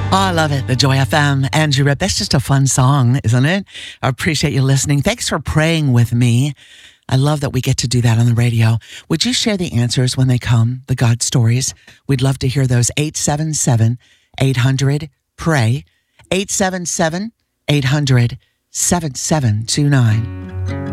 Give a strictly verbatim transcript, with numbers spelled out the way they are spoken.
Oh, I love it. The Joy F M. Andrew Rip. That's just a fun song, isn't it? I appreciate you listening. Thanks for praying with me. I love that we get to do that on the radio. Would you share the answers when they come, the God stories? We'd love to hear those. eight seven seven, eight hundred, pray. eight seven seven, eight hundred, seven seven two nine.